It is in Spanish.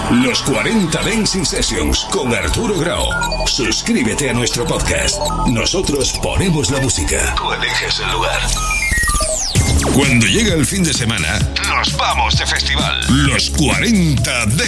Los 40 Dancing Sessions con Arturo Grau. Suscríbete a nuestro podcast. Nosotros ponemos la música. Tú eliges el lugar. Cuando llega el fin de semana, nos vamos de festival. Los 40 Dancing